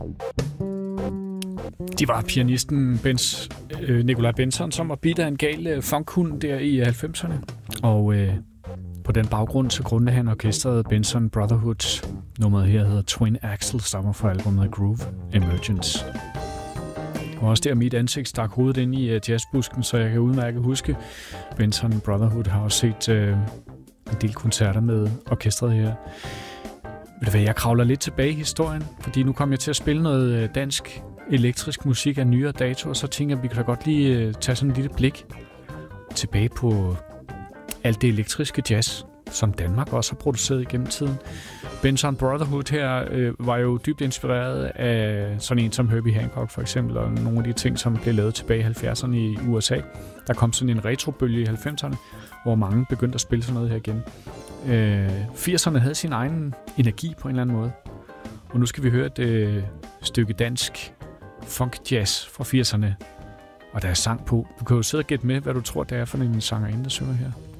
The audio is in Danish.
De var pianisten Nikolaj Bentzon, som var bidt af en gal funkhund der i 90'erne. Og på den baggrund så grundlagde han orkestret Benson Brotherhood. Nummeret her hedder Twin Axle, stammer fra albumet Groove Emergence. Det var også der, mit ansigt stak hovedet ind i jazzbusken, så jeg kan udmærket huske. Benson Brotherhood har også set en del koncerter med orkestret her. Ved du hvad, jeg kravler lidt tilbage i historien, fordi nu kom jeg til at spille noget dansk elektrisk musik af nyere dato, og så tænker jeg, at vi kan da godt lige tage sådan et lille blik tilbage på alt det elektriske jazz, som Danmark også har produceret igennem tiden. Benson Brotherhood her var jo dybt inspireret af sådan en som Herbie Hancock for eksempel, og nogle af de ting, som blev lavet tilbage i 70'erne i USA. Der kom sådan en retrobølge i 90'erne, hvor mange begyndte at spille sådan noget her igen. 80'erne havde sin egen energi på en eller anden måde. Og nu skal vi høre et stykke dansk funk-jazz fra 80'erne, og der er sang på. Du kan jo sidde og gætte med, hvad du tror, det er for en sangerinde, der synger her.